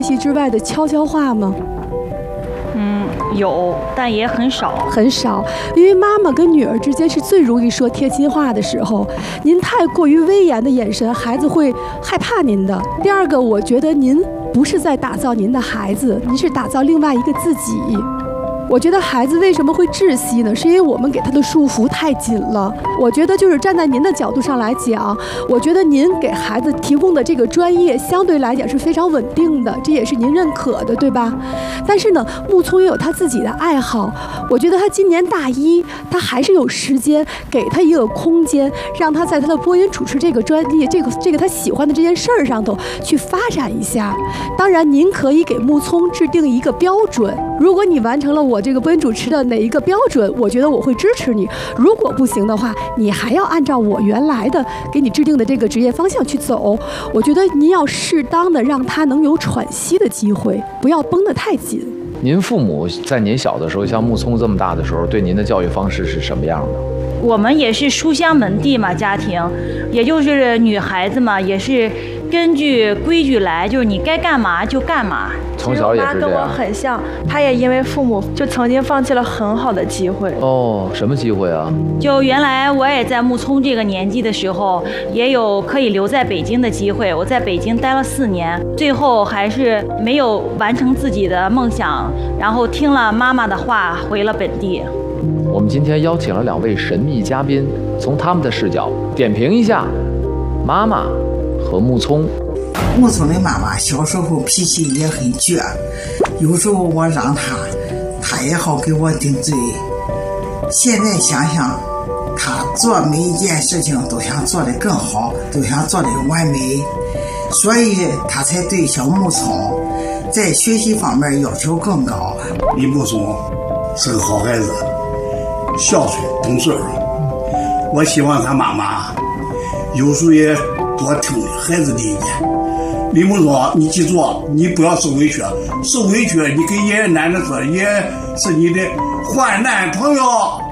习之外的悄悄话吗？ 有，但也很少， 很少。因为妈妈跟女儿之间是最容易说贴心话的时候，您太过于威严的眼神，孩子会害怕您的。第二个，我觉得您不是在打造您的孩子，您是打造另外一个自己。我觉得孩子为什么会窒息呢？是因为我们给他的束缚太紧了。我觉得就是站在您的角度上来讲，我觉得您给孩子提供的这个专业相对来讲是非常稳定的，这也是您认可的，对吧？但是呢，木聪也有他自己的爱好。我觉得他今年大一，他还是有时间给他一个空间，让他在他的播音主持这个专业，这个他喜欢的这件事儿上头去发展一下。当然，您可以给木聪制定一个标准，如果你完成了我这个播音主持的哪一个标准，我觉得我会支持你。如果不行的话，你还要按照我原来的给你制定的这个职业方向去走。我觉得您要适当的让他能有喘息的机会，不要绷得太紧。 您父母在您小的时候，像木聪这么大的时候，对您的教育方式是什么样的？ 我们也是书香门第嘛，家庭，也就是女孩子嘛，也是根据规矩来，就是你该干嘛就干嘛。 从小也是这样。 我妈跟我很像，她也因为父母就曾经放弃了很好的机会。 哦，什么机会啊？ 就原来我也在木聪这个年纪的时候，也有可以留在北京的机会。我在北京待了4年，最后还是没有完成自己的梦想，然后听了妈妈的话，回了本地。 我们今天邀请了2位神秘嘉宾，从他们的视角点评一下妈妈和木聪。 木聪的妈妈小时候脾气也很倔，有时候我让她也好给我顶嘴。现在想想，她做每一件事情都想做得更好，都想做得完美，所以她才对小木聪在学习方面要求更高。 李木聪是个好孩子，孝顺懂事。我希望他妈妈有时候也多听孩子的意见。李木聪，你记住，你不要受委屈，受委屈你跟爷爷奶奶说，也是你的坏男朋友。